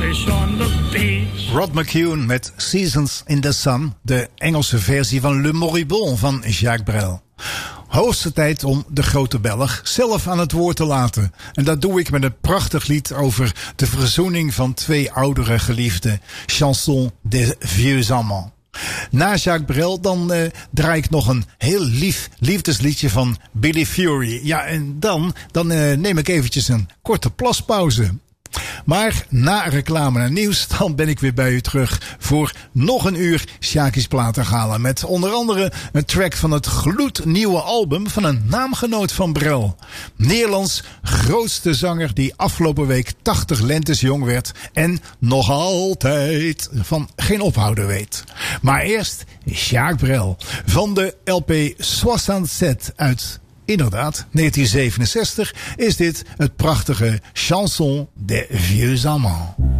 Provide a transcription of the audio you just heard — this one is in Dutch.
fish on the beach. Rod McKuen met Seasons in the Sun, de Engelse versie van Le Moribond van Jacques Brel. Hoogste tijd om de grote Belg zelf aan het woord te laten. En dat doe ik met een prachtig lied over de verzoening van twee oudere geliefden. Chanson des vieux amants. Na Jacques Brel dan draai ik nog een heel lief liefdesliedje van Billy Fury. Ja, en dan neem ik eventjes een korte plaspauze. Maar na reclame en nieuws, dan ben ik weer bij u terug voor nog een uur Sjaki's Platengala. Met onder andere een track van het gloednieuwe album van een naamgenoot van Brel. Nederlands grootste zanger die afgelopen week 80 lentes jong werd en nog altijd van geen ophouden weet. Maar eerst Jacques Brel van de LP 67 uit... Inderdaad, 1967 is dit het prachtige Chanson des vieux amants.